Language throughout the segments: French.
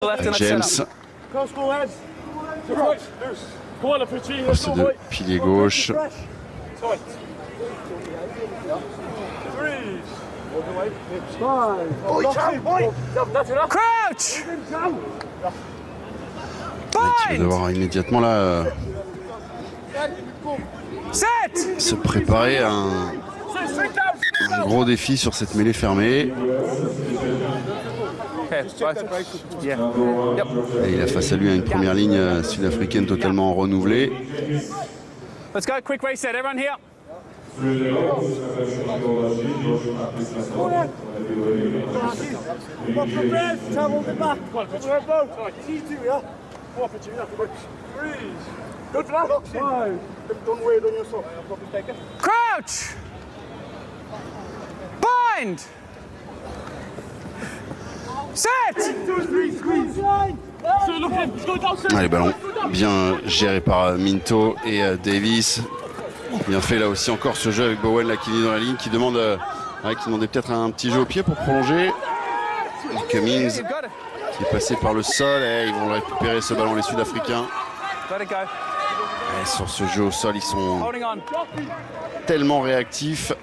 James. Poste de pilier gauche. Crouch! Qui va devoir immédiatement là se préparer à un gros défi sur cette mêlée fermée. Et il a face à lui une première ligne sud-africaine totalement renouvelée. Let's go, quick reset, everyone here. Crouch! Bind! Set! Les ballons bien gérés par Minto et Davis. Bien fait là aussi encore ce jeu avec Bowen là, qui est dans la ligne, qui demande qui demandait peut-être un petit jeu au pied pour prolonger. Et Cummings qui est passé par le sol et ils vont récupérer ce ballon les Sud-Africains. Et sur ce jeu au sol ils sont tellement réactifs.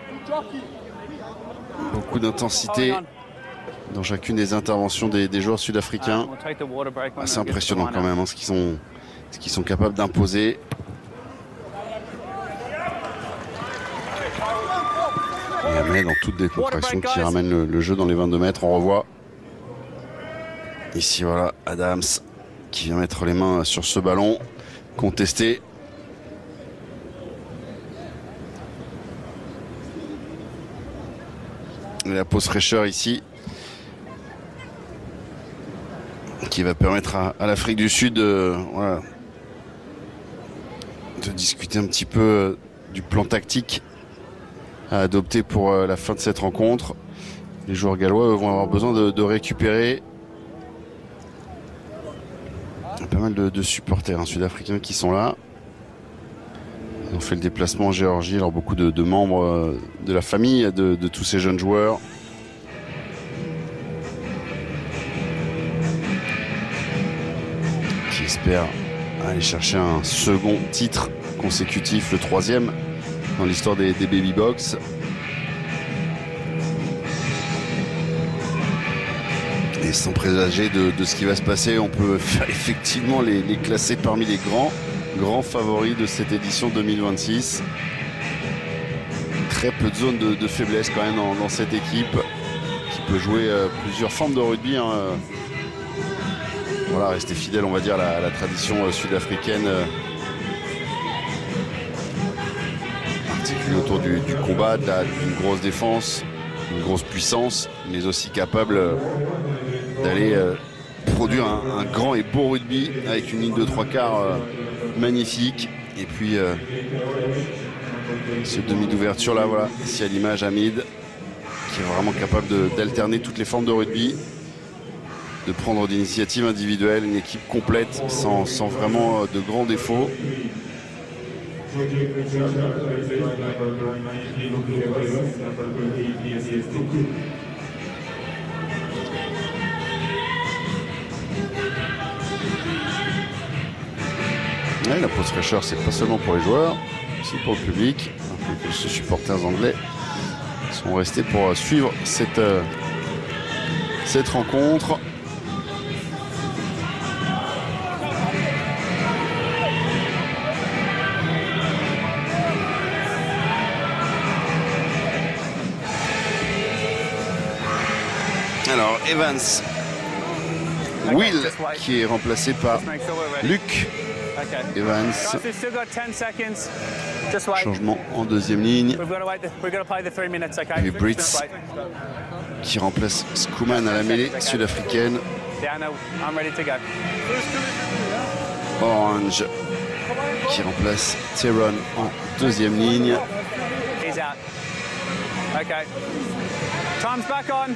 Beaucoup d'intensité dans chacune des interventions des joueurs sud-africains. C'est impressionnant quand même ce qu'ils sont capables d'imposer. Et Ahmed dans toute décontraction qui ramène le jeu dans les 22 mètres. On revoit ici voilà Adams qui vient mettre les mains sur ce ballon contesté. Et la pause fraîcheur ici qui va permettre à l'Afrique du Sud voilà, de discuter un petit peu du plan tactique à adopter pour la fin de cette rencontre. Les joueurs gallois vont avoir besoin de récupérer. Il y a pas mal de supporters sud-africains qui sont là. Ils ont fait le déplacement en Géorgie. Alors beaucoup de membres de la famille de tous ces jeunes joueurs. Qui espèrent aller chercher un second titre consécutif, le 3e dans l'histoire des Baby Box. Et sans présager de ce qui va se passer, on peut faire effectivement les classer parmi les grands favoris de cette édition 2026. Très peu de zones de faiblesse quand même dans cette équipe qui peut jouer plusieurs formes de rugby. Voilà, rester fidèle on va dire à la tradition sud-africaine. Autour du combat, d'une grosse défense, une grosse puissance, mais aussi capable d'aller produire un grand et beau rugby avec une ligne de 3/4 magnifique. Et puis ce demi d'ouverture là, voilà, ici à l'image Hamid, qui est vraiment capable d'alterner toutes les formes de rugby, de prendre d'initiatives individuelles, une équipe complète sans vraiment de grands défauts. Ouais, la pause fraîcheur, c'est pas seulement pour les joueurs, aussi pour le public. Les supporters anglais sont restés pour suivre cette rencontre. Alors Evans, Will qui est remplacé par Luke Evans. Changement en deuxième ligne. Et Brits qui remplace Skuman à la mêlée sud-africaine. Orange qui remplace Theron en deuxième ligne. Time's back on.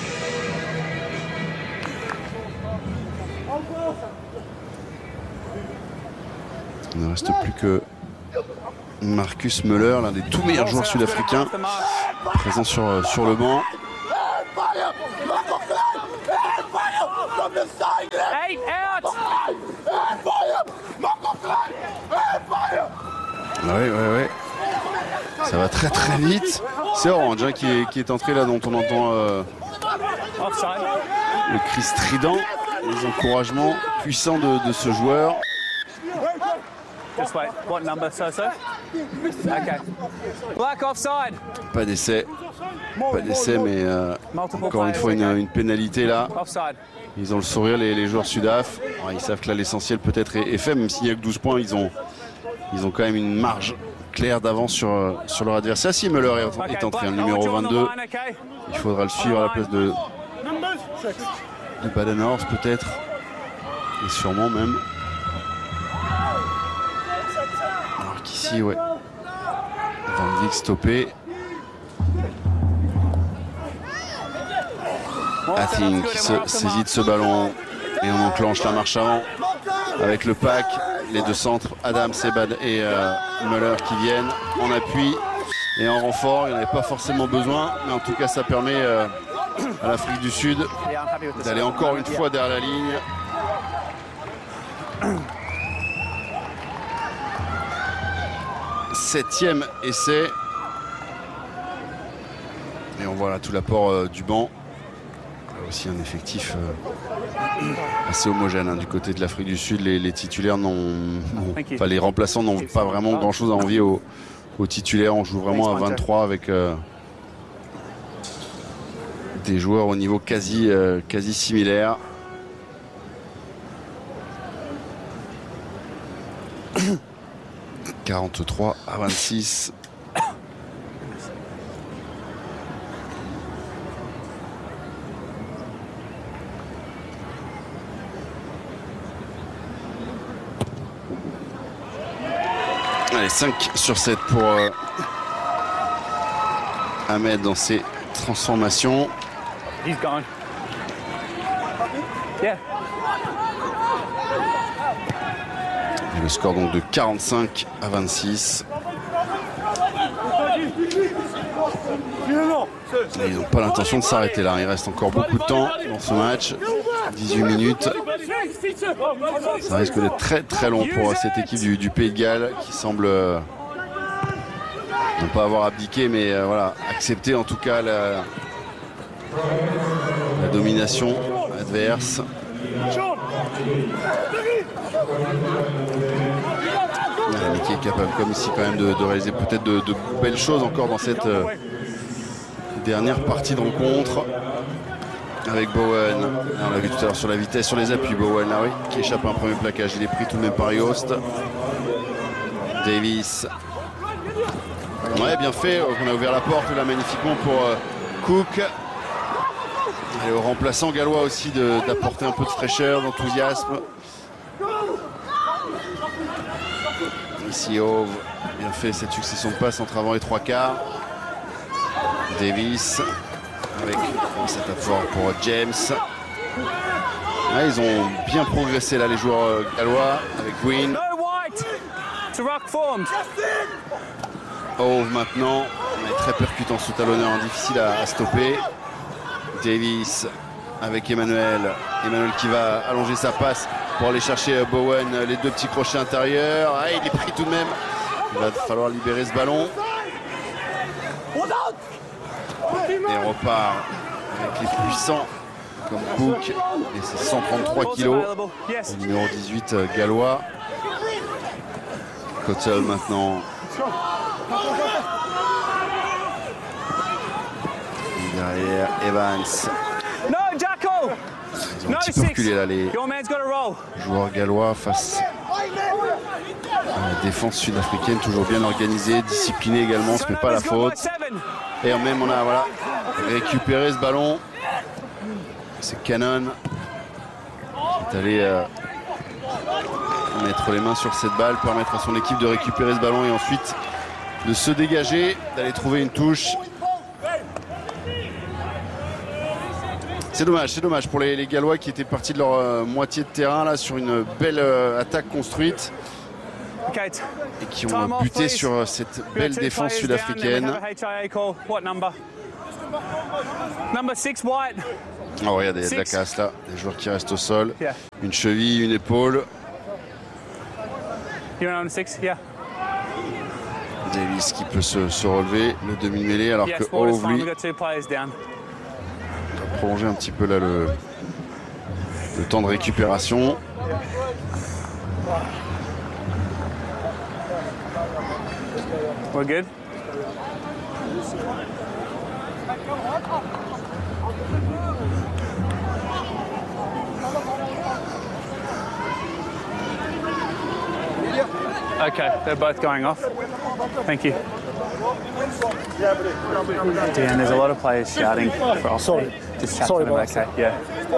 Il ne reste plus que Marcus Muller, l'un des tout meilleurs joueurs sud-africains présents sur le banc. 8 out. Ouais. Ça va très très vite. C'est Orange hein, qui est entré là, dont on entend Offside. le cri strident, les encouragements puissants de ce joueur. Just wait. What number, so? Okay. Black offside. Pas d'essai, mais encore une fois une pénalité là. Offside. Ils ont le sourire les joueurs Sudaf. Ouais, ils savent que là l'essentiel peut-être est fait, même s'il n'y a que 12 points, ils ont quand même une marge claire d'avance sur leur adversaire. Si Muller est entré, le numéro 22, il faudra le suivre à la place de Badenhorst peut-être, et sûrement même. Alors qu'ici, ouais, Van Dijk stoppé. Hatting qui se saisit de ce ballon et on enclenche la marche avant avec le pack, les deux centres, Adams et Muller qui viennent en appui et en renfort. Il n'y en avait pas forcément besoin, mais en tout cas ça permet à l'Afrique du Sud d'aller encore une fois derrière la ligne. Septième essai. Et on voit là tout l'apport du banc. Aussi un effectif assez homogène hein, du côté de l'Afrique du Sud. Les titulaires les remplaçants n'ont pas vraiment grand chose à envier aux titulaires. On joue vraiment à 23 avec des joueurs au niveau quasi similaire. « 43-26 ». Allez, 5 sur 7 pour Ahmed dans ses transformations. He's gone. Yeah. Et le score donc de 45-26. Et ils n'ont pas l'intention de s'arrêter là. Il reste encore beaucoup de temps dans ce match. 18 minutes. Ça risque d'être très très long pour cette équipe du Pays de Galles qui semble ne pas avoir abdiqué, mais voilà, accepter en tout cas la domination adverse. Qui est capable, comme ici quand même, de réaliser peut-être de belles choses encore dans cette dernière partie de rencontre. Avec Bowen, on l'a vu tout à l'heure sur la vitesse, sur les appuis, Bowen là oui, qui échappe à un premier plaquage. Il est pris tout de même par Yost. Davis. Ouais, bien fait, on a ouvert la porte là magnifiquement pour Cook. Et au remplaçant gallois aussi d'apporter un peu de fraîcheur, d'enthousiasme. Ici Hove, bien fait cette succession de passes entre avant et trois quarts. Davis avec cet apport pour James. Ah, ils ont bien progressé là les joueurs gallois avec Green. Hove maintenant, il est très percutant sous talonneur, difficile à stopper. Davis avec Emmanuel qui va allonger sa passe pour aller chercher Bowen, les deux petits crochets intérieurs. Ah, il est pris tout de même. Il va falloir libérer ce ballon. Et on repart avec les puissants comme Cook et ses 133 kilos. Le numéro 18 gallois. Cottle maintenant. Et derrière Evans. Ils ont un petit peu reculé là les joueurs gallois face à la défense sud-africaine, toujours bien organisée, disciplinée également, ce n'est pas la faute. Et même on a voilà, récupéré ce ballon. C'est Cannon qui est allé mettre les mains sur cette balle, permettre à son équipe de récupérer ce ballon et ensuite de se dégager, d'aller trouver une touche. C'est dommage pour les Gallois qui étaient partis de leur moitié de terrain là sur une belle attaque construite et qui ont buté sur cette belle défense sud-africaine. Number 6 White. Oh, regardez, il y a de la casse là. Les joueurs qui restent au sol. Yeah. Une cheville, une épaule. You're on 6, yeah. Davis qui peut se relever, le demi-mêlée, alors Yes, que water's Hove, fine. lui, We've got 2 players down. va prolonger un petit peu là le temps de récupération. We're good. Okay, they're both going off. Thank you. Dan, there's a lot of players shouting. Sorry. Just chat Sorry to them, about okay? Yeah.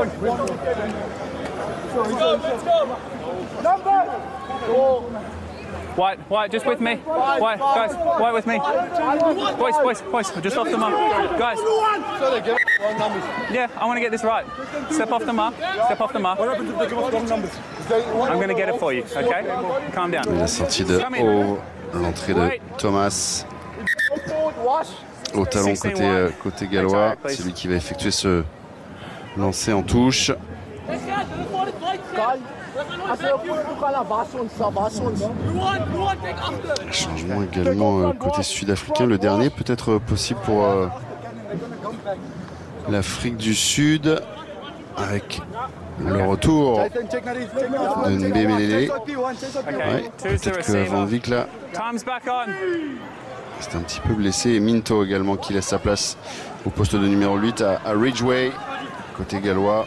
White, just with me. White, guys, White with me. Boys, just off the mark. Guys. Yeah, I want to get this right. Step off the mark. Step off the mark. I'm going to get it for you, okay? Calm down. La sortie de Hove, l'entrée de Thomas au talon côté gallois. C'est lui qui va effectuer ce lancer en touche. Changement également côté sud-africain. Le dernier peut-être possible pour l'Afrique du Sud avec le retour de Mbemele. Ouais, peut-être que Van Vick là c'est un petit peu blessé. Et Minto également qui laisse sa place au poste de numéro 8 à Ridgeway côté gallois.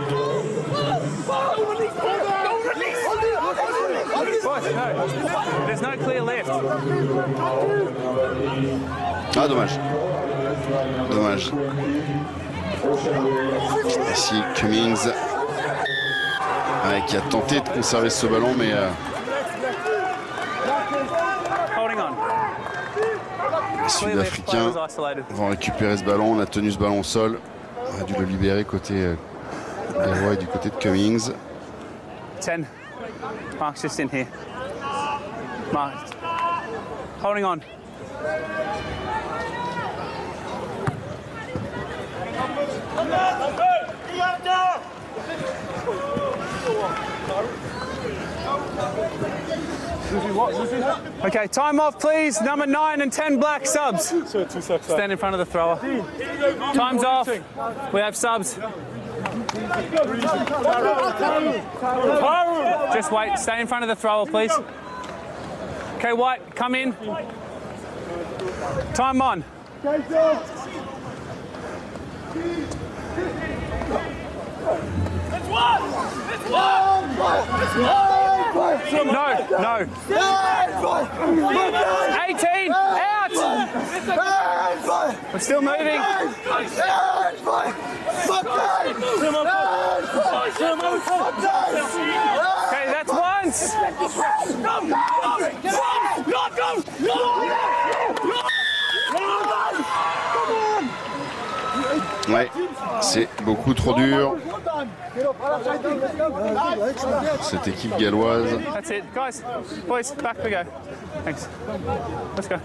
There's no clear left. Ah, dommage. Dommage. Ici, Cummings qui a tenté de conserver ce ballon, mais Holding on. les Sud-Africains vont récupérer ce ballon. On a tenu ce ballon au sol. On a dû le libérer côté gallois et du côté de Cummings. 10. Mark's just in here. Mark. Holding on. Okay, time off, please. Number 9 and 10 black subs. Stand in front of the thrower. Time's off. We have subs. Just wait. Stay in front of the thrower, please. Okay, White, come in. Time on. No. 18, out! We're still moving. Okay, that's once. Ouais, c'est beaucoup trop dur. Cette équipe galloise. That's it. Guys, boys, back we go. Thanks. Let's go.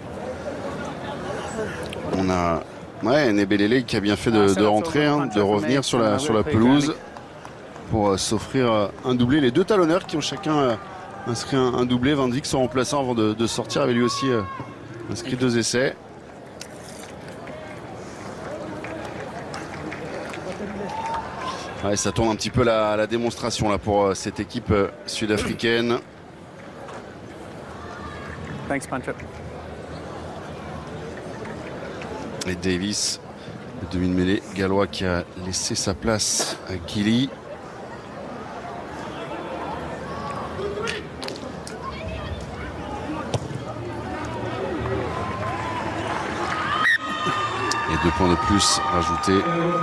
On a Mbelele qui a bien fait de rentrer, de revenir sur la pelouse pour s'offrir un doublé. Les deux talonneurs qui ont chacun inscrit un doublé. Van Vick, son remplaçant avant de sortir, avait lui aussi inscrit 2 essais. Ouais, ça tourne un petit peu la démonstration là pour cette équipe sud-africaine. Thanks, Punchup. Et Davis, le demi-mêlée gallois qui a laissé sa place à Gilly. Et 2 points de plus rajoutés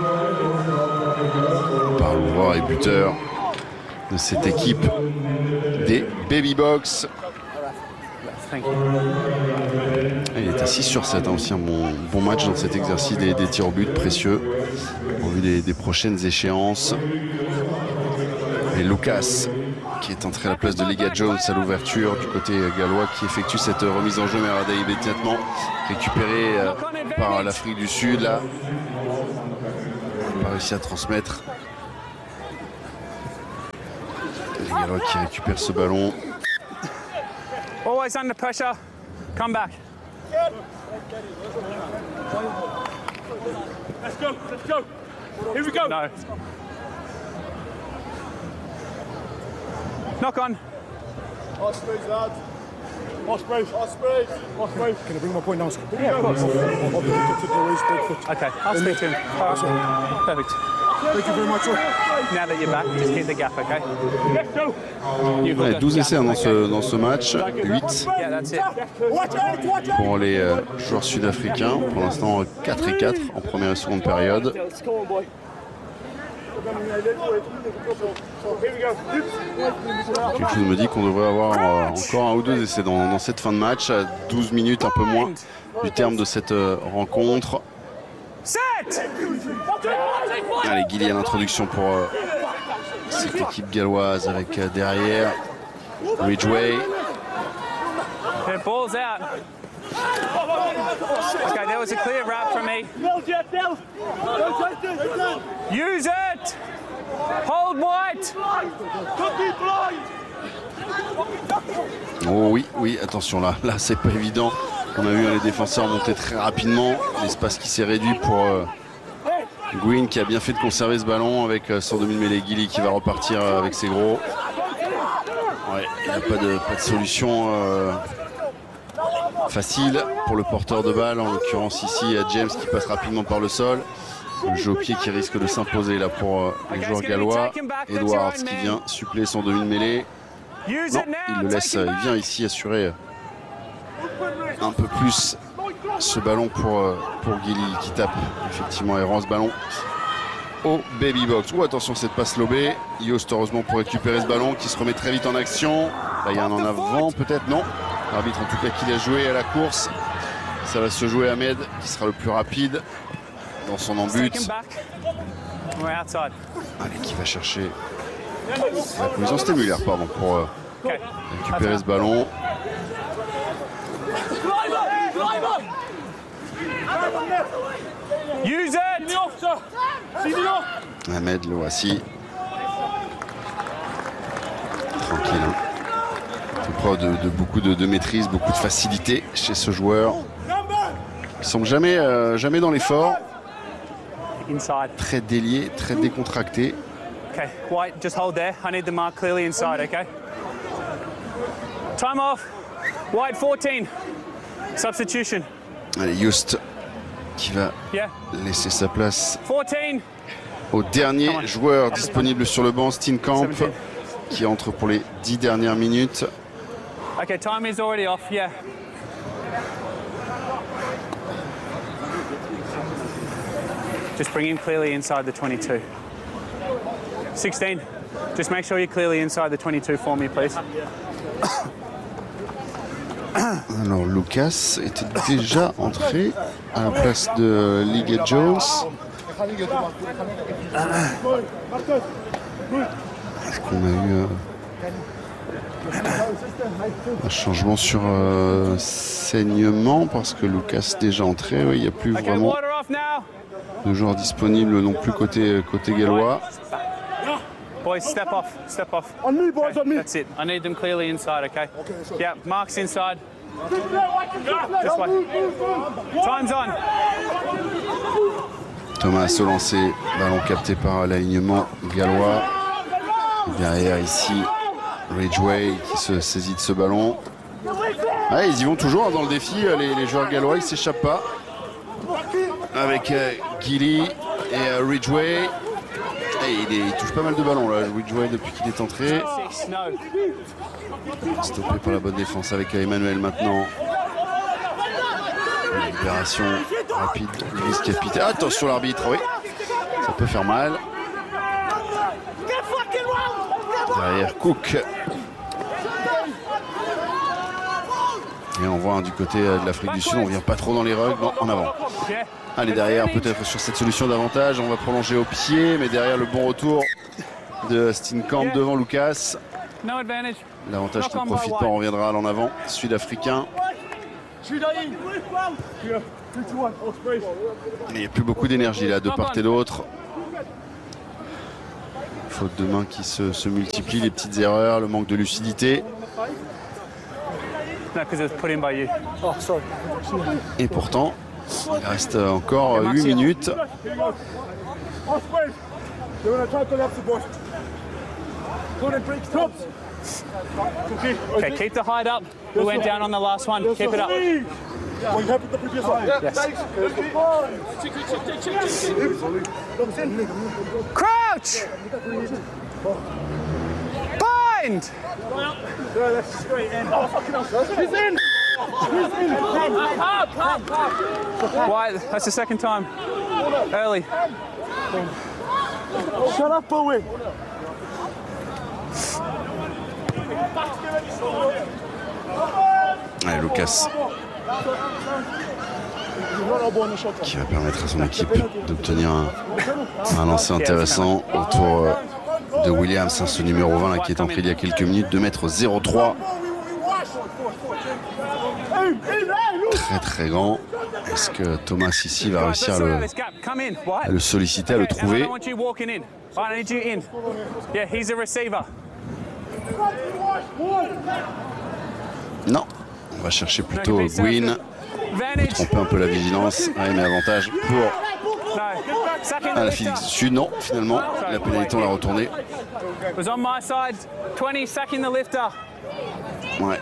par l'ouvreur et buteur de cette équipe des Baby Box. Il est à 6 sur 7, aussi un bon match dans cet exercice des tirs au but précieux en vue des prochaines échéances. Et Lucas qui est entré à la place de Liga Jones à l'ouverture du côté gallois qui effectue cette remise en jeu, mais Rada immédiatement récupéré par l'Afrique du Sud là. réussi à transmettre. Gallois qui récupère ce ballon. Always under pressure. Come back. Let's go. Here we go. No. Knock on. Ospreys, lads. Ospreys. Can I bring my point now? Yeah, of course. Okay, I'll speak to him. All right. Perfect. Thank you very much, sir. Now that you're back, just keep the gap, okay? Let's go. Ouais, 12 essais dans ce match, 8 Yeah, that's it. Watch out. pour les joueurs sud-africains. Pour l'instant, 4 et 4 en première et seconde période. Come on, boy. Here we go. Quelque chose me dit qu'on devrait avoir encore un ou deux essais dans cette fin de match, à 12 minutes, un peu moins du terme de cette rencontre. Set! Allez, Gilly à l'introduction pour cette équipe galloise avec derrière Ridgway. The ball's out. Okay, there was a clear wrap for me. Use it! Hold White! Oh oui, attention là c'est pas évident. On a vu les défenseurs monter très rapidement. L'espace qui s'est réduit pour Green qui a bien fait de conserver ce ballon avec son demi-mêlée. Gilly qui va repartir avec ses gros. Ouais, il n'y a pas de solution facile pour le porteur de balle. En l'occurrence ici James qui passe rapidement par le sol. Le jeu au pied qui risque de s'imposer là pour les joueurs gallois. Edwards qui vient suppléer son demi-mêlée. Non, il le laisse, il vient ici assurer un peu plus ce ballon pour Gilly qui tape effectivement et rend ce ballon au baby box. Oh, attention cette passe lobée. Yost heureusement pour récupérer ce ballon qui se remet très vite en action. Là il y a un en avant peut-être, non. L'arbitre en tout cas qui l'a joué à la course. Ça va se jouer Ahmed qui sera le plus rapide dans son embut. Allez, qui va chercher la position. C'était Muller pardon pour récupérer ce ballon. Use it! Ahmed le voici. Tranquille. Hein. Fait preuve de beaucoup de maîtrise, beaucoup de facilité chez ce joueur. Il semble jamais dans l'effort. Inside. Très délié, très décontracté. Okay, White, just hold there. I need the mark clearly inside, okay? Time off. White 14. Substitution. Allez, Yost qui va Yeah. laisser sa place 14. au dernier joueur disponible sur le banc, Steenkamp, qui entre pour les 10 dernières minutes. Okay, time is already off, yeah. Just bring him clearly inside the 22. 16. Just make sure you're clearly inside the 22 for me, please. Alors Lucas était déjà entré à la place de Liga Jones. Est-ce qu'on a eu un changement sur saignement parce que Lucas est déjà entré? Oui, il n'y a plus Okay, vraiment water off now. de joueurs disponibles non plus côté gallois. Boys, step off, step off. On me, boys, on me. That's it. I need them clearly inside, okay? sure. Yeah, marks inside. This way. Time's on. Thomas se lancer, ballon capté par l'alignement gallois. Derrière ici, Ridgway qui se saisit de ce ballon. Ah, ils y vont toujours dans le défi, les joueurs gallois, ils s'échappent pas. Avec Gilly et Ridgway. Et il touche pas mal de ballons là, Ridgway depuis qu'il est entré. Six, no. Stoppé par la bonne défense avec Emmanuel maintenant. Une libération rapide du vice-capitaine. Attention l'arbitre, oui. Ça peut faire mal. Derrière Cook. Et on voit du côté de l'Afrique du Sud, on vient pas trop dans les rugs, non, en avant. Yeah. Allez, derrière, peut-être sur cette solution d'avantage, on va prolonger au pied, mais derrière le bon retour de Steenkamp devant Lucas. No advantage. L'avantage qui ne profite pas, on reviendra à l'en avant, sud-africain. Il n'y a plus beaucoup d'énergie là, de part et d'autre. fautes de main qui se multiplient, les petites erreurs, le manque de lucidité. No, because it was put in by you. Oh, sorry. Et pourtant, il reste encore 8 minutes. Off space. They're going to try to left the boy. Go and break stops. Okay. Okay, keep the height up. We went down on the last one. Keep it up. Well, you have the previous one. Yes. Crouch! Bind! That's straight in. Oh, fucking hell. He's in! Why? That's the second time. Early. Shut up, Bowen. Allez, Lucas qui va permettre à son équipe d'obtenir un lancer intéressant autour de Williams, ce numéro 20 là, qui est entré il y a quelques minutes, de mettre 0-3. Très très grand. Est-ce que Thomas ici va réussir à le solliciter, à le trouver? Non, on va chercher plutôt Gwyn. Tromper un peu la vigilance. Ouais, mais avantage pour la Félix Sud. Non, finalement, la pénalité, on l'a retournée. Ouais.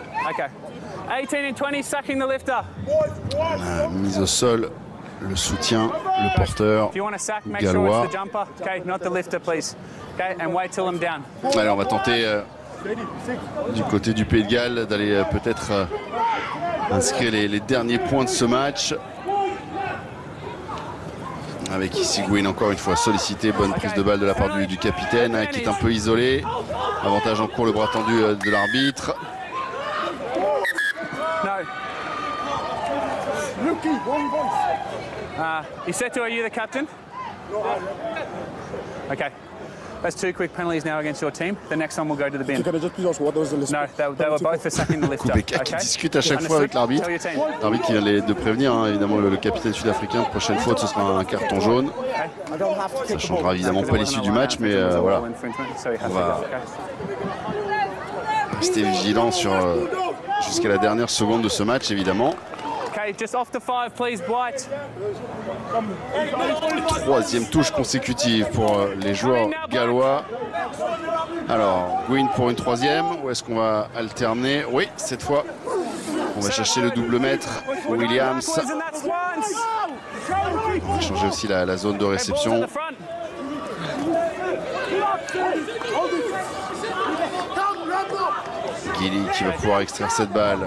On a mis au sol le soutien, le porteur gallois. Allez, on va tenter du côté du Pays de Galles d'aller peut-être inscrire les derniers points de ce match. Avec ici Gwyn encore une fois sollicité, bonne prise de balle de la part du capitaine qui est un peu isolé. Avantage en cours, le bras tendu de l'arbitre. He said to her, "Are you the captain?" Okay. That's 2 quick penalties now against your team. The next one will go to the bin. Can I just please ask what was the list? No, they were both for sacking the lifter. Kubeka qui discute à chaque fois avec l'arbitre. L'arbitre qui vient de prévenir, hein, évidemment, le capitaine sud-africain. Prochaine faute, ce sera un carton jaune. Ça ne changera évidemment pas l'issue du match, mais voilà. On va rester vigilant sur jusqu'à la dernière seconde de ce match, évidemment. Okay, just off the 5, please, White. Troisième touche consécutive pour les joueurs gallois. Alors, Gwyn pour une troisième. Ou est-ce qu'on va alterner? Oui, cette fois, on va chercher le double mètre. Williams. On va changer aussi la zone de réception. Gilly qui va pouvoir extraire cette balle.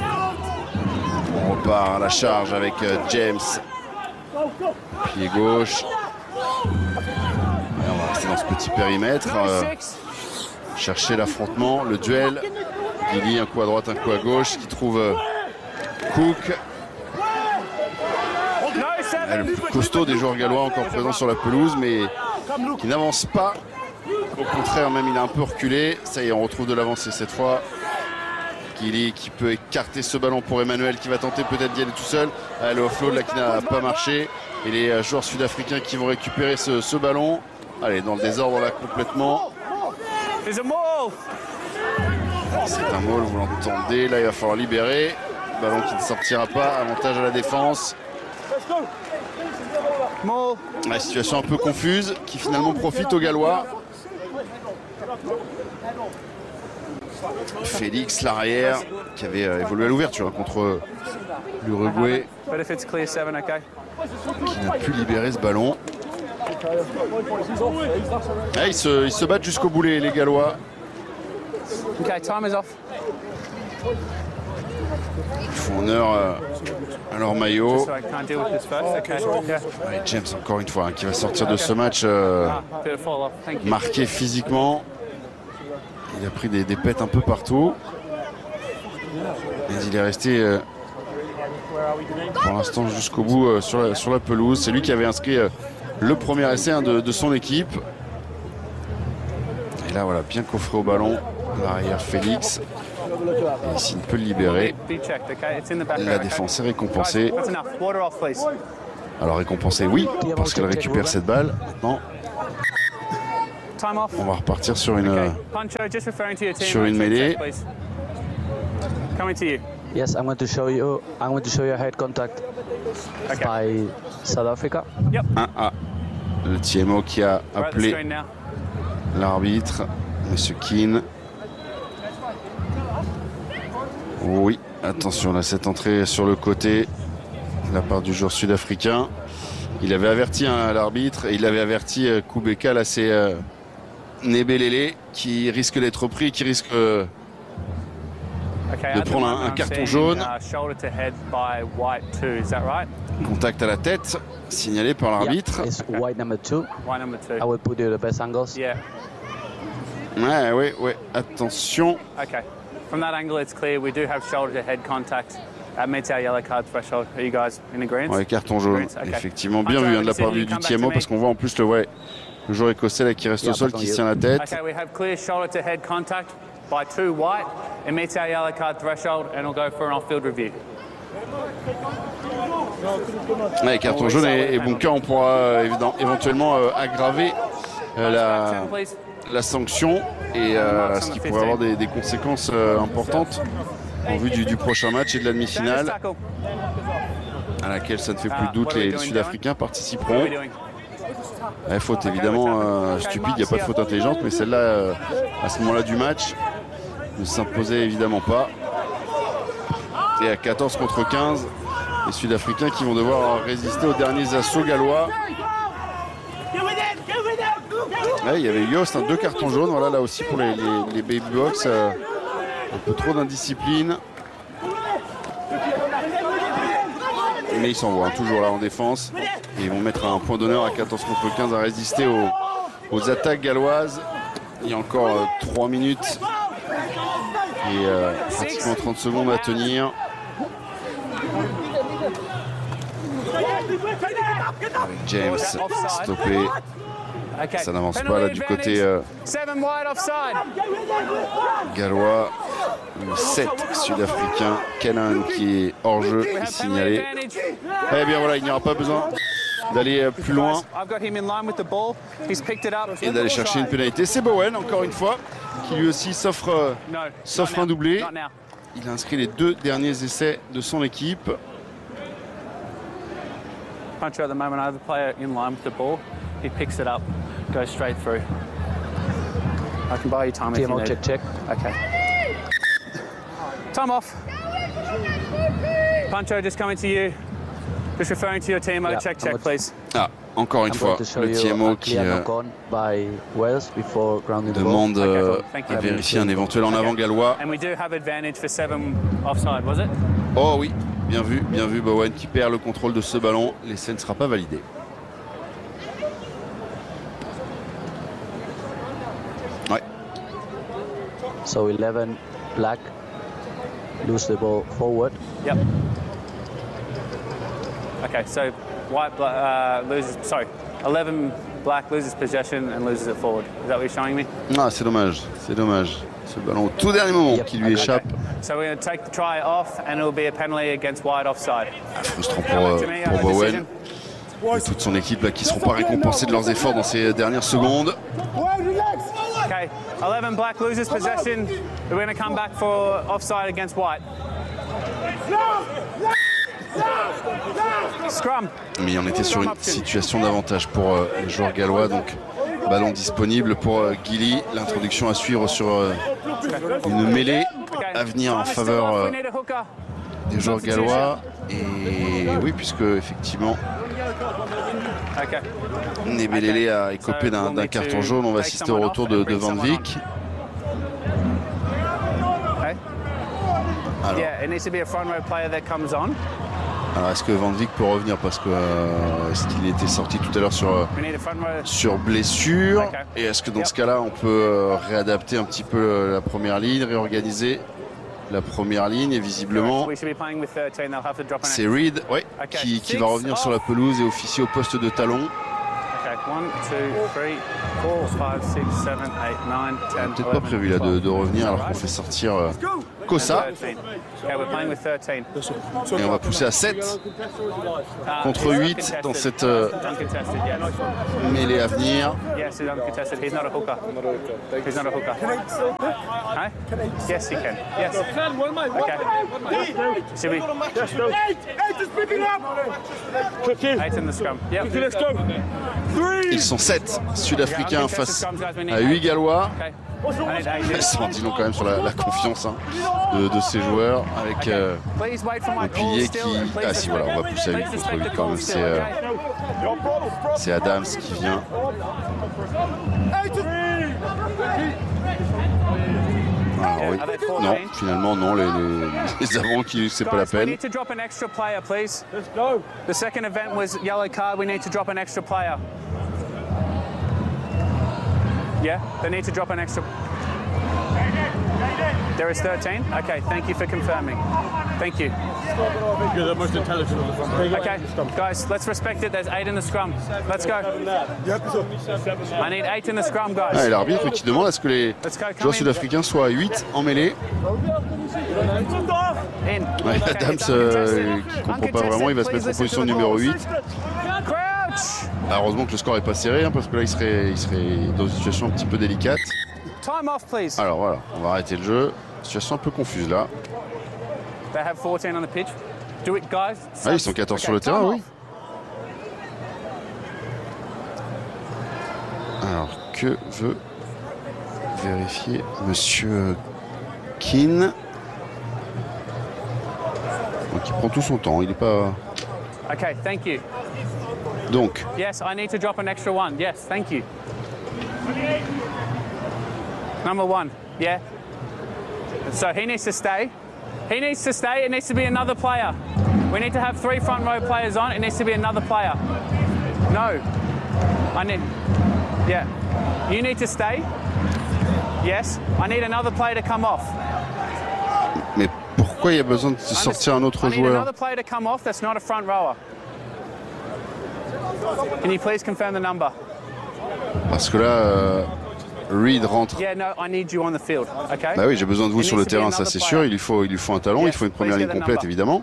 On repart à la charge avec James. Pied gauche. Et on va rester dans ce petit périmètre. Chercher l'affrontement, le duel. Gilly, un coup à droite, un coup à gauche, qui trouve Cook. Le plus costaud des joueurs gallois encore présents sur la pelouse, mais qui n'avance pas. Au contraire, même il a un peu reculé. Ça y est, on retrouve de l'avancée cette fois. Gilly qui peut écarter ce ballon pour Emmanuel qui va tenter peut-être d'y aller tout seul. Le offload là qui n'a pas marché. Et les joueurs sud-africains qui vont récupérer ce ballon. Allez, dans le désordre là complètement. C'est un maul, vous l'entendez. Là, il va falloir libérer. Ballon qui ne sortira pas. Avantage à la défense. La situation un peu confuse qui finalement profite aux Gallois. Félix, l'arrière, qui avait évolué à l'ouverture contre l'Uruguay, qui n'a pu libérer ce ballon. Ah, ils se battent jusqu'au bout les Gallois. Ils font honneur à leur maillot. Ouais, James encore une fois qui va sortir de ce match marqué physiquement. Il a pris des pètes un peu partout. Mais il est resté pour l'instant jusqu'au bout sur la pelouse. C'est lui qui avait inscrit le premier essai de son équipe. Et là voilà, bien coffré au ballon. L'arrière Félix. Et ici il peut le libérer. La défense est récompensée. Alors récompensée oui, parce qu'elle récupère cette balle. Maintenant, Time off. On va repartir sur une, Okay. Pancho, just referring to your team. sur une mêlée. Please. Coming to you. Yes, I'm going to show you head contact Okay. by South Africa. Yep. 1-1. Le TMO qui a We're at the appelé screen now. l'arbitre, Monsieur Keane. Oui, attention là, cette entrée sur le côté de la part du joueur sud-africain. Il avait averti l'arbitre et il avait averti Kubeka, là c'est Nebelele qui risque d'être pris, qui risque Okay, de at the prendre moment, un I'm carton seeing, jaune. Shoulder to head by White 2, is that right? Contact à la tête, signalé par l'arbitre. Yeah, it's white number 2. White number 2. I will put you the best angles. Yeah. Ouais, attention. Okay. From that angle, it's clear we do have shoulder to head contact. That meets our yellow card threshold. Are you guys in agreement? Ouais, carton jaune. Okay. Effectivement, bien vu de la part du TMO parce qu'on voit en plus le joueur écossais là, qui reste au sol, qui se tient la tête. Okay, we have clear shoulder to head contact by 2 White. It meets our yellow card threshold and we'll go for an off-field review. Ouais, carton jaune et bon cas, on pourra éventuellement aggraver la sanction et ce qui pourrait avoir des conséquences importantes en vue du prochain match et de la demi-finale à laquelle ça ne fait plus de doute, les Sud-Africains participeront. Faute évidemment stupide, il n'y a pas de faute intelligente, mais celle-là, à ce moment-là du match, ne s'imposait évidemment pas. Et à 14 contre 15, les Sud-Africains qui vont devoir résister aux derniers assauts gallois. Il y avait Yost, 2 cartons jaunes, voilà, là aussi pour les Baby Box, un peu trop d'indiscipline. Mais ils s'envoient toujours là en défense. Et ils vont mettre un point d'honneur à 14 contre 15 à résister aux attaques galloises. Il y a encore 3 minutes et pratiquement 30 secondes à tenir. Avec James stoppé. Ça n'avance pas là du côté gallois. Le 7 sud-africain, Canaan qui est hors jeu est signalé. Eh bien voilà, il n'y aura pas besoin d'aller plus loin et d'aller chercher une pénalité. C'est Bowen encore une fois qui lui aussi s'offre un doublé. Il a inscrit les 2 derniers essais de son équipe. Puncher at the moment, I have a player in line with the ball. He picks it up, goes straight through. I can buy you time if you TMO need. check. Okay. Time off. Pancho, just coming to you. Just referring to your TMO. Yeah, check, I'm please. Ah, encore une I'm fois, going to show le you TMO a qui clear knock-on by Wales before grounding the ball. demande Thank you. à vérifier un éventuel en avant gallois. And we do have advantage for 7 offside, was it? Oh oui, bien vu Bowen qui perd le contrôle de ce ballon. L'essai ne sera pas validé. Ouais. So 11 black, lose the ball forward. Yep. Okay, so white loses. Sorry, 11 black loses possession and loses it forward. Is that what you're showing me? Ah, c'est dommage. Ce ballon au tout dernier moment qui lui échappe. So we're going to take the try off and it will be a penalty against White offside. Frustrant pour Bowen et toute son équipe là, qui ne seront pas récompensés de leurs efforts dans ces dernières secondes. Okay, 11 black loses possession. We're going to come back for offside against White. Scrum. Mais on était sur une situation d'avantage pour les joueurs gallois, donc ballon disponible pour Gilly. L'introduction à suivre sur une mêlée à venir en faveur des joueurs gallois. Et oui, puisque effectivement Nebelele a écopé d'un carton jaune, on va assister au retour de Van Wyk. Alors est-ce que Van Wyk peut revenir parce que est-ce qu'il était sorti tout à l'heure sur blessure, et est-ce que dans ce cas-là on peut réadapter un petit peu la première ligne, réorganiser la première ligne, et visiblement c'est Reed qui va revenir sur la pelouse et officier au poste de talon. Peut-être pas prévu là de revenir alors qu'on fait sortir Kosa. 13. Okay, we're playing with 13. Et on va pousser à 7 contre 8 dans cette Uncontested, yes. mêlée à venir. Yes, he's uncontested. He's not a hooker. He's not a hooker. Huh? Yes, he can. Yes. Okay. Should we? 8 in the scrum. Yep. Ils sont 7 Sud-Africains face à 8 Gallois. Okay. I need 8. Ça en dit long quand même sur la confiance de ces joueurs avec Please wait for my le call pilier still. qui... And please Ah si voilà, on va pousser à 8 please contre 8 respect the quand call même. still, okay? C'est Adams qui vient. Alors, oui. Non, finalement non, les avants qui c'est pas la Guys, we peine. need to drop an extra player, please. Let's go. The second event was yellow card. We need to drop an extra player. Yeah, they need to drop an extra. There is 13? Okay, thank you for confirming. Thank you. You're the most intelligent of the front. Okay, guys, let's respect it. There's 8 in the scrum. Let's go. I need 8 in the scrum, Ah, guys. et l'arbitre qui demande à ce que les Let's go, come joueurs in. sud-africains soient à 8 en mêlée. In. Ouais, Okay, Adams it's qui comprend pas vraiment, il va se mettre en position numéro 8. Crouch! Ah, heureusement que le score est pas serré hein, parce que là il serait dans une situation un petit peu délicate. Time off, please. Alors voilà, on va arrêter le jeu. Situation un peu confuse là. They have 14 on the pitch. Do it, guys. Ah, ils sont 14 sur le time terrain, off. oui. Alors, que veut vérifier Monsieur Keane? Donc il prend tout son temps, il n'est pas... Okay, thank you. Donc, Yes, I need to drop an extra one. Yes, thank you. Number 1, yeah. So he needs to stay. He needs to stay. It needs to be another player. We need to have 3 front row players on. It needs to be another player. No. I need... Yeah. You need to stay. Yes. I need another player to come off. mais pourquoi il y a besoin de sortir un autre I need joueur? another player to come off that's not a front rower. Can you please confirm the number? Parce que là, Reed rentre. Yeah, no, I need you on the field, okay? Bah oui, j'ai besoin de vous It sur le needs to be terrain, ça another c'est player. sûr. Il lui faut un talon, Yes, il faut une première please ligne get the complète number. évidemment.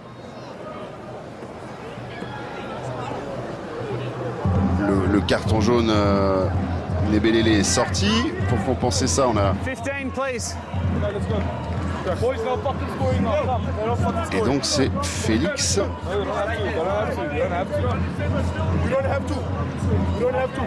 Le carton jaune Nebelele est sorti. Pour compenser ça, on a... 15, please. Boys, no fucking scoring now. They're not fucking Et scoring. donc c'est Félix. You don't have to. You don't have to.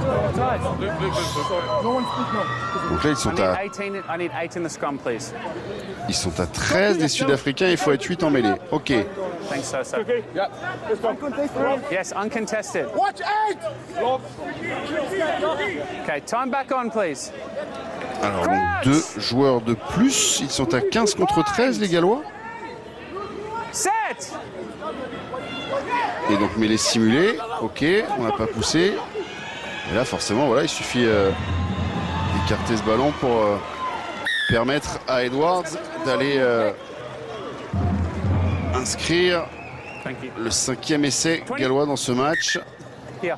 No one speak now. Donc là, ils sont à I need 8 in the scrum, please. 13 des Sud-Africains. Il faut être 8 en mêlée. Ok. Thanks, so. Okay? Yeah. Let's go. Yes, uncontested. Watch 8! Okay, time back on, please. Alors donc 2 joueurs de plus. Ils sont à 15 contre 13 les Gallois. Set! Et donc mêlée simulée. Ok, on n'a pas poussé. Et là forcément, voilà, il suffit d'écarter ce ballon pour permettre à Edwards d'aller inscrire Thank you. le 5e essai gallois dans ce match. Here.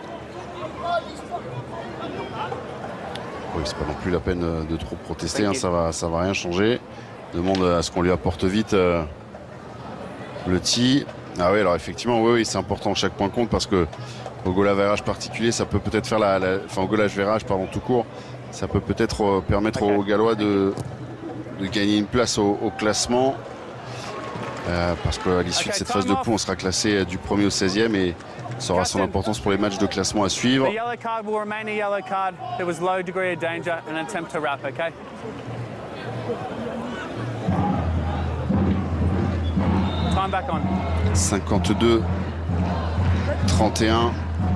Oui, c'est pas non plus la peine de trop protester, hein, ça va rien changer. Demande à ce qu'on lui apporte vite le tee. Ah oui, alors effectivement, oui, c'est important, chaque point compte parce que au goal average particulier, ça peut peut-être faire enfin au goal average, pardon, tout court, ça peut peut-être permettre aux Gallois de gagner une place au classement. Parce qu'à l'issue de cette phase de poule, on sera classé du 1er au 16e et ça aura son importance pour les matchs de classement à suivre. The yellow card will remain a yellow card. There was low degree of danger and an attempt to wrap, okay? Time back on. 52-31.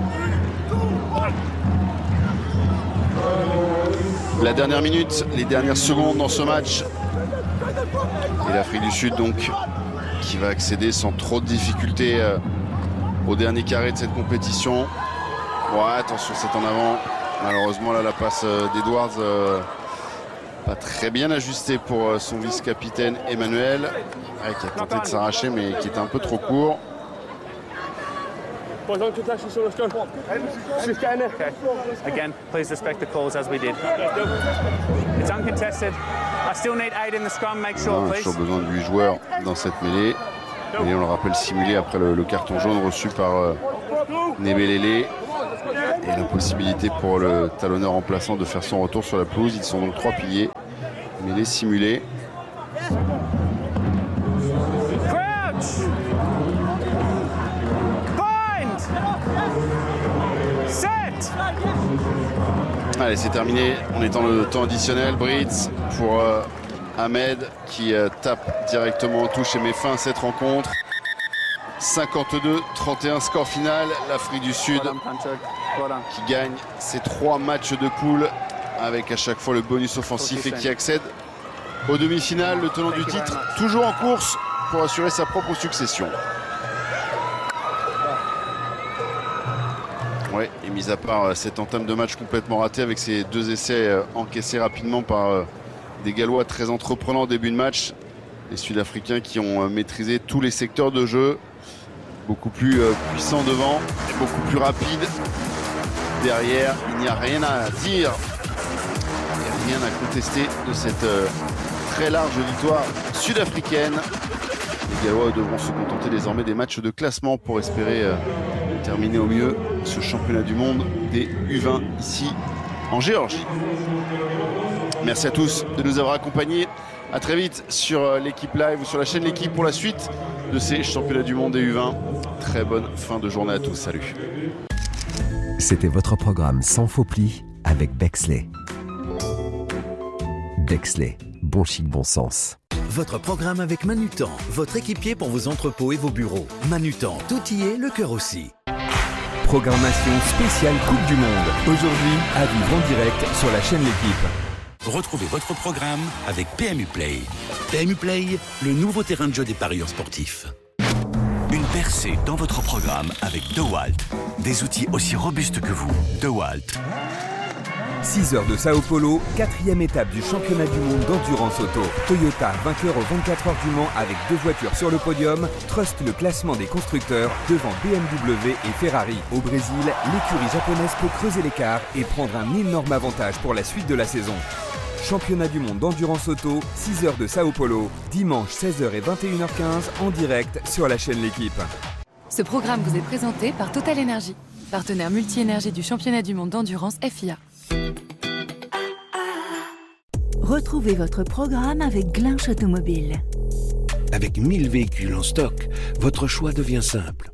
La dernière minute, les dernières secondes dans ce match. Et l'Afrique du Sud donc qui va accéder sans trop de difficultés au dernier carré de cette compétition. Ouais, attention, c'est en avant. Malheureusement là la passe d'Edwards pas très bien ajustée pour son vice-capitaine Emmanuel, qui a tenté de s'arracher mais qui était un peu trop court. Boys, on contested, so let's go. Just get in there. Okay. Again, please respect the calls as we did. It's uncontested. I still need 8 in the scrum. Make sure, On a please. toujours besoin de 8 joueurs dans cette mêlée. Et on le rappelle, simulé après le carton jaune reçu par Nebelele. Et la possibilité pour le talonneur remplaçant de faire son retour sur la pelouse. Ils sont donc 3 piliers. Mêlée simulée. Crouch! Bind! Set! Allez, c'est terminé. On est dans le temps additionnel. Brits pour Ahmed qui tape directement en touche et met fin à cette rencontre. 52-31 score final. L'Afrique du Sud Well done, Pancho. Well done. qui gagne ses 3 matchs de poule avec à chaque fois le bonus offensif et qui accède aux demi-finales. Le tenant du titre toujours en course pour assurer sa propre succession. Ouais, et mis à part cette entame de match complètement ratée avec ces 2 essais encaissés rapidement par des Gallois très entreprenants au début de match, les Sud-Africains qui ont maîtrisé tous les secteurs de jeu, beaucoup plus puissants devant et beaucoup plus rapides derrière. Il n'y a rien à dire et rien à contester de cette très large victoire sud-africaine. Les Gallois devront se contenter désormais des matchs de classement pour espérer terminer au mieux ce championnat du monde des U20 ici en Géorgie. Merci à tous de nous avoir accompagnés. À très vite sur l'équipe live ou sur la chaîne L'équipe pour la suite de ces championnats du monde des U20. Très bonne fin de journée à tous. Salut. C'était votre programme sans faux plis avec Bexley. Bexley, bon chic, bon sens. Votre programme avec Manutan, votre équipier pour vos entrepôts et vos bureaux. Manutan, tout y est, le cœur aussi. Programmation spéciale Coupe du Monde. Aujourd'hui, à vivre en direct sur la chaîne L'équipe. Retrouvez votre programme avec PMU Play. PMU Play, le nouveau terrain de jeu des parieurs sportifs. Une percée dans votre programme avec DeWalt. Des outils aussi robustes que vous. DeWalt. 6 heures de Sao Paulo, 4e étape du championnat du monde d'endurance auto. Toyota, vainqueur aux 24 heures du Mans avec 2 voitures sur le podium, truste le classement des constructeurs devant BMW et Ferrari. Au Brésil, l'écurie japonaise peut creuser l'écart et prendre un énorme avantage pour la suite de la saison. Championnat du monde d'endurance auto, 6 heures de Sao Paulo, dimanche 16h et 21h15 en direct sur la chaîne L'équipe. Ce programme vous est présenté par Total Energy, partenaire multi-énergie du championnat du monde d'endurance FIA. Retrouvez votre programme avec Glinch Automobile. Avec 1000 véhicules en stock, votre choix devient simple.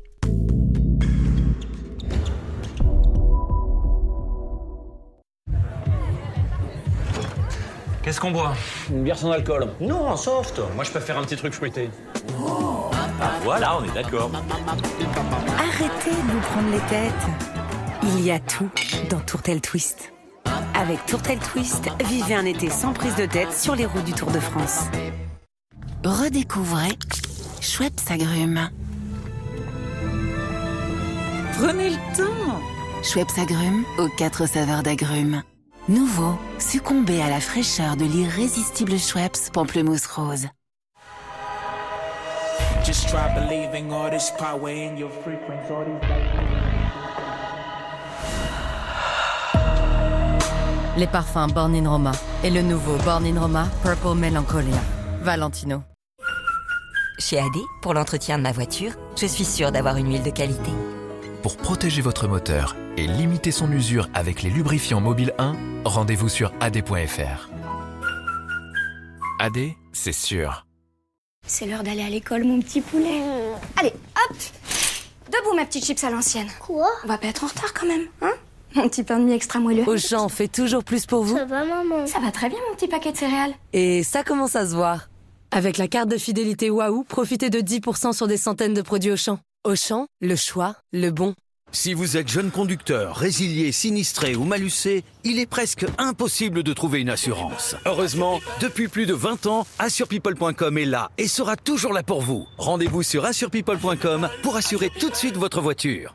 Qu'est-ce qu'on boit? Une bière sans alcool. Non, en soft. Moi, je préfère un petit truc fruité. Ah, voilà, on est d'accord. Arrêtez de vous prendre les têtes. Il y a tout dans Tourtel Twist. Avec Tourtel Twist, vivez un été sans prise de tête sur les routes du Tour de France. Redécouvrez Schweppes Agrumes. Prenez le temps. Schweppes Agrumes aux 4 saveurs d'agrumes. Nouveau, succombez à la fraîcheur de l'irrésistible Schweppes Pamplemousse Rose. Just try believing all this power in your frequency, all these Les parfums Born in Roma et le nouveau Born in Roma Purple Melancholia. Valentino. Chez AD, pour l'entretien de ma voiture, je suis sûre d'avoir une huile de qualité. Pour protéger votre moteur et limiter son usure avec les lubrifiants Mobile 1, rendez-vous sur ad.fr. AD, c'est sûr. C'est l'heure d'aller à l'école, mon petit poulet. Allez, hop! Debout, ma petite chips à l'ancienne. Quoi? On va pas être en retard quand même, hein? Mon petit pain de mie extra moelleux. Auchan fait toujours plus pour vous. Ça va, maman? Ça va très bien, mon petit paquet de céréales. Et ça commence à se voir. Avec la carte de fidélité Waouh, profitez de 10% sur des centaines de produits Auchan. Auchan, le choix, le bon. Si vous êtes jeune conducteur, résilié, sinistré ou malucé, il est presque impossible de trouver une assurance. Heureusement, depuis plus de 20 ans, AssurePeople.com est là et sera toujours là pour vous. Rendez-vous sur AssurePeople.com pour assurer tout de suite votre voiture.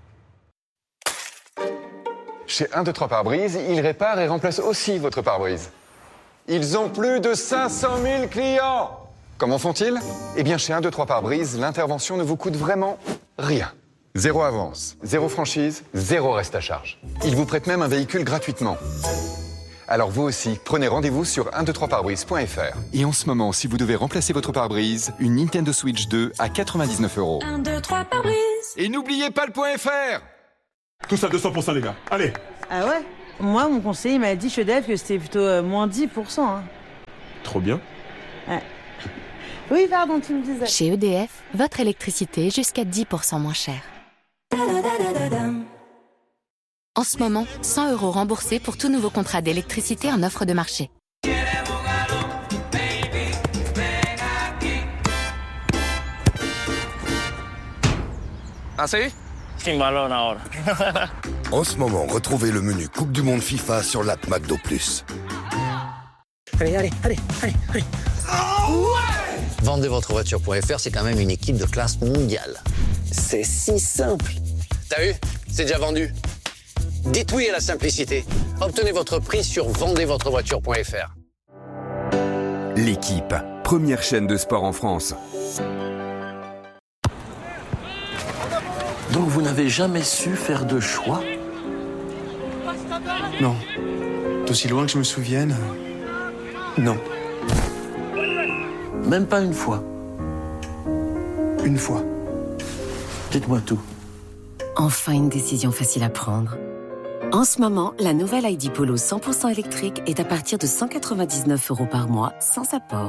Chez 1, 2, 3 pare-brise, ils réparent et remplacent aussi votre pare-brise. Ils ont plus de 500 000 clients. Comment font-ils? Eh bien, chez 1, 2, 3 pare-brise, l'intervention ne vous coûte vraiment rien. Zéro avance, zéro franchise, zéro reste à charge. Il vous prête même un véhicule gratuitement. Alors vous aussi, prenez rendez-vous sur 123parbrise.fr. Et en ce moment, si vous devez remplacer votre pare-brise, une Nintendo Switch 2 à 99 €. 1, 2, 3 pare-brise. Et n'oubliez pas le .fr. Tous à 200% les gars, allez. Ah ouais? Moi, mon conseiller m'a dit chez EDF que c'était plutôt moins 10%. Hein. Trop bien. Ouais. Oui, pardon, tu me disais. Chez EDF, votre électricité est jusqu'à 10% moins chère. En ce moment, 100 € remboursés pour tout nouveau contrat d'électricité en offre de marché. Ah si? Sin balón ahora. En ce moment, retrouvez le menu Coupe du Monde FIFA sur l'app McDo+. Allez. Vendez votre voiture.fr, c'est quand même une équipe de classe mondiale. C'est si simple. T'as vu? C'est déjà vendu. Dites oui à la simplicité. Obtenez votre prix sur vendezvotrevoiture.fr. L'équipe, première chaîne de sport en France. Donc vous n'avez jamais su faire de choix? Non. D'aussi loin que je me souvienne, non. Même pas une fois? Une fois. Dites-moi tout. Enfin une décision facile à prendre. En ce moment, la nouvelle ID Polo 100% électrique est à partir de 199 € par mois, sans apport.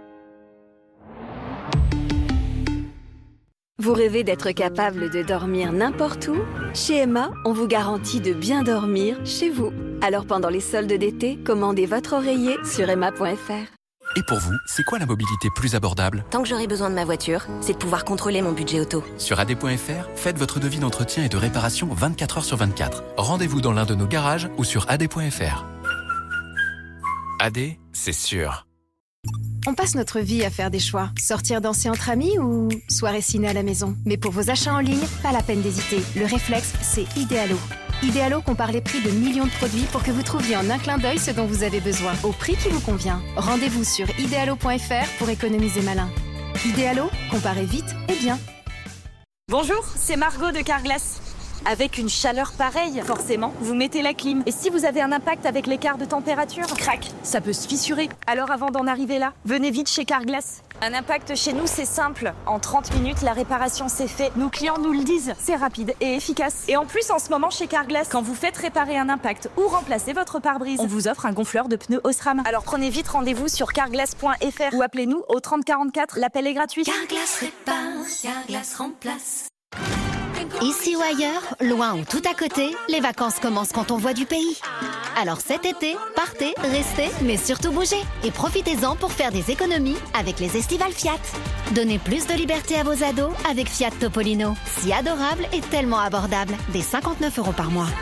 Vous rêvez d'être capable de dormir n'importe où? Chez Emma, on vous garantit de bien dormir chez vous. Alors pendant les soldes d'été, commandez votre oreiller sur emma.fr. Et pour vous, c'est quoi la mobilité plus abordable? Tant que j'aurai besoin de ma voiture, c'est de pouvoir contrôler mon budget auto. Sur ad.fr, faites votre devis d'entretien et de réparation 24 heures sur 24. Rendez-vous dans l'un de nos garages ou sur ad.fr. AD, c'est sûr. On passe notre vie à faire des choix. Sortir danser entre amis ou soirée ciné à la maison. Mais pour vos achats en ligne, pas la peine d'hésiter. Le réflexe, c'est Idealo. Idealo compare les prix de millions de produits pour que vous trouviez en un clin d'œil ce dont vous avez besoin, au prix qui vous convient. Rendez-vous sur idealo.fr pour économiser malin. Idealo, comparez vite et bien. Bonjour, c'est Margot de Carglass. Avec une chaleur pareille, forcément, vous mettez la clim. Et si vous avez un impact avec l'écart de température, crac, ça peut se fissurer. Alors avant d'en arriver là, venez vite chez Carglass. Un impact chez nous, c'est simple. En 30 minutes, la réparation s'est faite. Nos clients nous le disent. C'est rapide et efficace. Et en plus, en ce moment, chez Carglass, quand vous faites réparer un impact ou remplacer votre pare-brise, on vous offre un gonfleur de pneus Osram. Alors prenez vite rendez-vous sur carglass.fr ou appelez-nous au 30 44. L'appel est gratuit. Carglass répare, Carglass remplace. Ici ou ailleurs, loin ou tout à côté, les vacances commencent quand on voit du pays. Alors cet été, partez, restez, mais surtout bougez. Et profitez-en pour faire des économies avec les estivales Fiat. Donnez plus de liberté à vos ados avec Fiat Topolino. Si adorable et tellement abordable, dès 59 € par mois.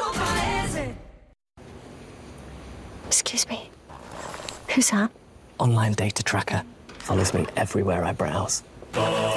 Excuse me. Who's that? Online data tracker follows me everywhere I browse.